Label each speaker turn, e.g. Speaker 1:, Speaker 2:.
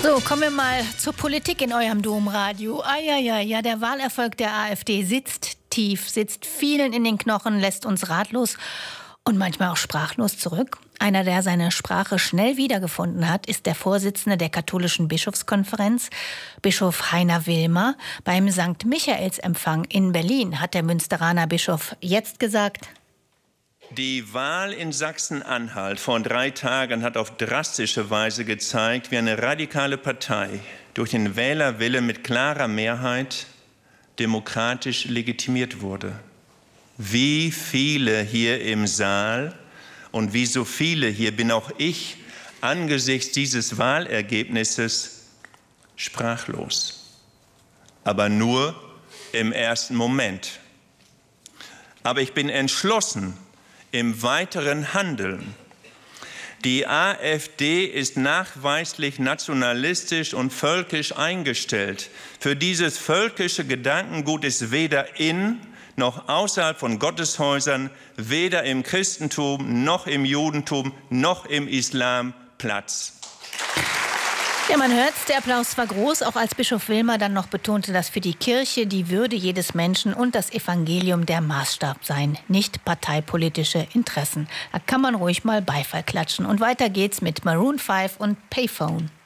Speaker 1: So, kommen wir mal zur Politik in eurem Domradio. Ja, der Wahlerfolg der AfD sitzt tief, sitzt vielen in den Knochen, lässt uns ratlos und manchmal auch sprachlos zurück. Einer, der seine Sprache schnell wiedergefunden hat, ist der Vorsitzende der katholischen Bischofskonferenz, Bischof Heiner Wilmer. Beim St. Michaelsempfang in Berlin hat der Münsteraner Bischof jetzt gesagt:
Speaker 2: Die Wahl in Sachsen-Anhalt vor 3 Tagen hat auf drastische Weise gezeigt, wie eine radikale Partei durch den Wählerwille mit klarer Mehrheit demokratisch legitimiert wurde. Wie viele hier im Saal und wie so viele hier bin auch ich angesichts dieses Wahlergebnisses sprachlos. Aber nur im ersten Moment. Aber ich bin entschlossen im weiteren Handeln. Die AfD ist nachweislich nationalistisch und völkisch eingestellt. Für dieses völkische Gedankengut ist weder in noch außerhalb von Gotteshäusern, weder im Christentum noch im Judentum noch im Islam Platz.
Speaker 1: Ja, man hört's, der Applaus war groß, auch als Bischof Wilmer dann noch betonte, dass für die Kirche die Würde jedes Menschen und das Evangelium der Maßstab seien, nicht parteipolitische Interessen. Da kann man ruhig mal Beifall klatschen. Und weiter geht's mit Maroon 5 und Payphone.